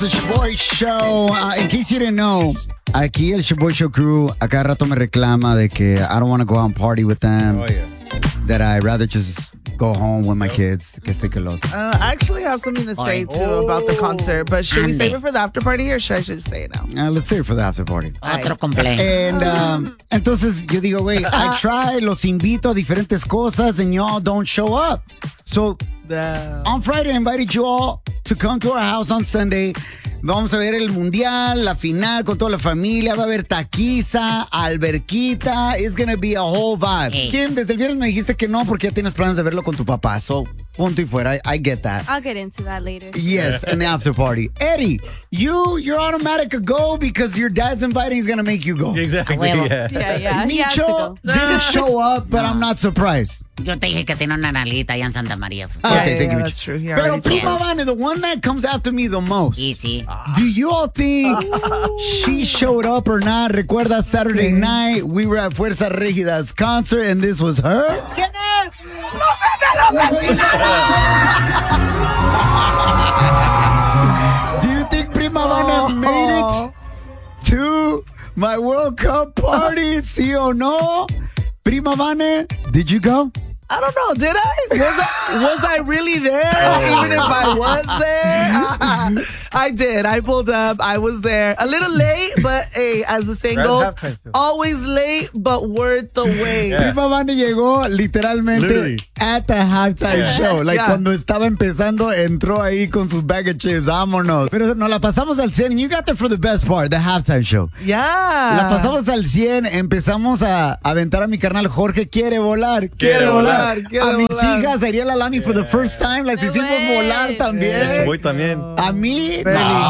The Shoboy Show. In case you didn't know, aquí el Shoboy Show crew a cada rato me reclama de que I don't want to go out and party with them. Oh, yeah. That I'd rather just go home with my kids. Que este que el otro. I actually have something to say, too, about the concert. But should we save it for the after party or should I just say it now? Let's save it for the after party. Otro cumpleaños. And entonces yo digo, wait, I try, los invito a diferentes cosas and y'all don't show up. So on Friday, I invited you all to come to our house on Sunday. Vamos a ver el mundial, la final con toda la familia. Va a haber taquiza, alberquita. It's gonna be a whole vibe. Hey. Kim, desde el viernes me dijiste que no porque ya tienes planes de verlo con tu papá. So, punto y fuera. I get that. I'll get into that later. Yes, and the after party. Eddie, you're automatic a go because your dad's inviting. He's gonna make you go. Exactly. huevo. Yeah. He has to Micho go. didn't show up, but I'm not surprised. Yo te dije que tiene una nalguita allá en Santa María. Okay, thank you, that's Micho. true. He Pero already told Prima Vane, the one that comes after me the most. Y sí. Do you all think she showed up or not? Recuerda Saturday night, we were at Fuerza Regida's concert and this was her? Do you think Prima Vane made it to my World Cup party? ¿Sí o no? Prima Vane, did you go? I don't know. Did I? Was I really there? Even if I was there? I did. I pulled up. I was there. A little late, but hey, as the saying Right, goes, halftime too. always late, but worth the wait. Yeah. Prima Vane llegó literalmente Literally. at the halftime Yeah. show. Like Yeah. cuando estaba empezando, entró ahí con sus bag of chips. Vámonos. Pero nos la pasamos al 100. And you got there for the best part, the halftime show. Yeah. La pasamos al 100. Empezamos a aventar a mi carnal Jorge. Quiere volar. Quiere volar. quiere A mis volar. hijas, Ariel Alani, for the first time. Las hicimos güey. volar también. Voy también. A mí,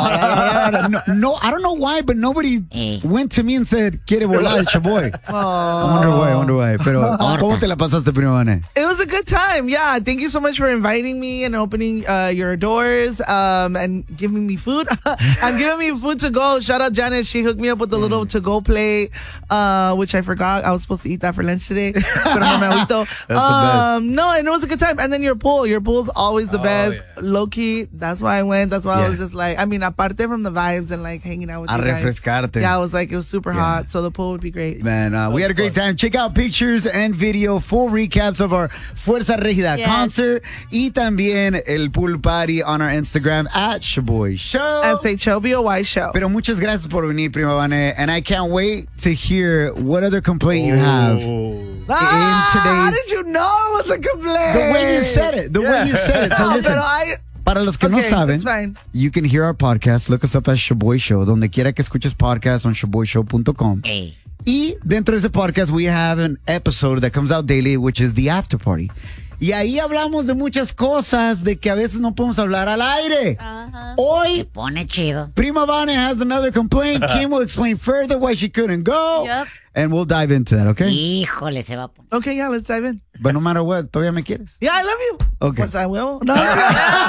no, I don't know why, but nobody went to me and said, quiere volar, Chaboy. I wonder why. Pero, ¿cómo te la pasaste, Prima Vane? It was a good time. Yeah. Thank you so much for inviting me and opening your doors and giving me food. And giving me food to go. Shout out Janice. She hooked me up with a little to-go plate, which I forgot. I was supposed to eat that for lunch today. Pero no me agüito. That's the best. No, and it was a good time. And then your pool. Your pool's always the best. yeah. Low key. That's why I went. That's why I Yeah. was just like, I mean, aparte from the vibes and like hanging out with A you guys. refrescarte. Yeah, I was like, it was super hot. So the pool would be great. Man, we had a great time. Check out pictures and video, full recaps of our Fuerza Regida Yes. concert y también el pool party on our Instagram at Shaboy Show. SHOBOY show. Pero muchas gracias por venir, Prima Vane, and I can't wait to hear what other complaint you have. How today's- did you know it was a complaint? The way you said it. The way you said it. So No, listen. pero I... Para los que no Okay, saben, it's fine. you can hear our podcast. Look us up as Shaboy Show. Donde quiera que escuches podcast on shaboyshow.com. Ey. Y dentro de ese podcast, we have an episode that comes out daily, which is the after party. Y ahí hablamos de muchas cosas de que a veces no podemos hablar al aire. Hoy, Pone chido. Prima Vane has another complaint. Kim will explain further why she couldn't go. Yep. And we'll dive into that, okay? Híjole, se va a poner. Okay, yeah, let's dive in. But no matter what, ¿todavía me quieres? Yeah, I love you. Okay. Pues a huevo. No.